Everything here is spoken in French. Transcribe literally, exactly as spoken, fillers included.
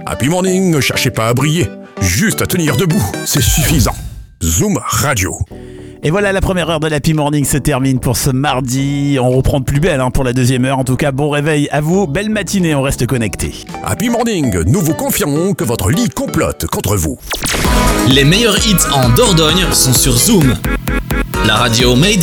Happy Morning, ne cherchez pas à briller, juste à tenir debout, c'est suffisant. Zoom Radio. Et voilà, la première heure de l'Happy Morning se termine pour ce mardi. On reprend de plus belle hein, pour la deuxième heure. En tout cas, bon réveil à vous. Belle matinée, on reste connecté. Happy Morning, nous vous confirmons que votre lit complote contre vous. Les meilleurs hits en Dordogne sont sur Zoom. La radio Made